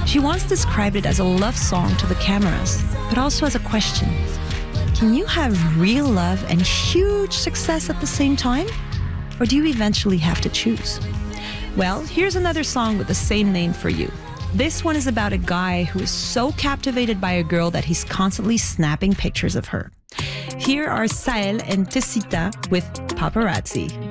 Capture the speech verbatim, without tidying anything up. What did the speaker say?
She once described it as a love song to the cameras, but also as a question. Can you have real love and huge success at the same time? Or do you eventually have to choose? Well, here's another song with the same name for you. This one is about a guy who is so captivated by a girl that he's constantly snapping pictures of her. Here are Sael and Tessita with Paparazzi.